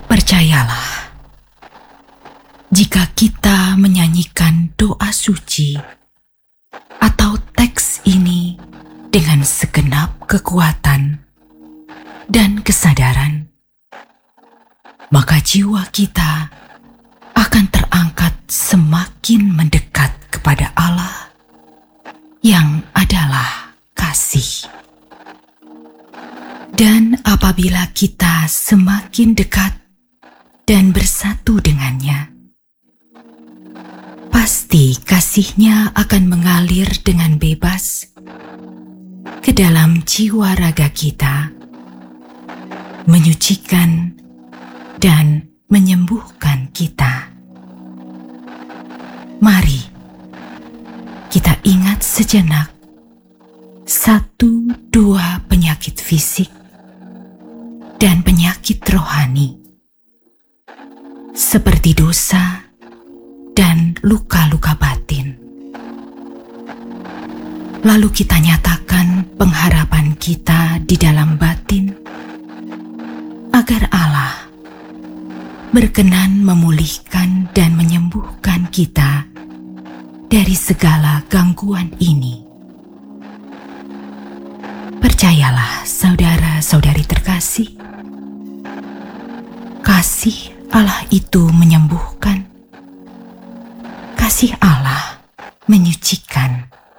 Percayalah, jika kita menyanyikan doa suci atau teks ini dengan segenap kekuatan dan kesadaran, maka jiwa kita akan terangkat semakin mendekat kepada Allah yang adalah kasih. Dan apabila kita semakin dekat dan bersatu dengannya, pasti kasih-Nya akan mengalir dengan bebas ke dalam jiwa raga kita, menyucikan dan menyembuhkan kita. Mari kita ingat sejenak 1-2 penyakit fisik dan penyakit rohani, seperti dosa dan luka-luka batin. Lalu kita nyatakan pengharapan kita di dalam batin agar Allah berkenan memulihkan dan menyembuhkan kita dari segala gangguan ini. Percayalah, saudara-saudari terkasih, kasih Allah itu menyembuhkan. Kasih Allah menyucikan.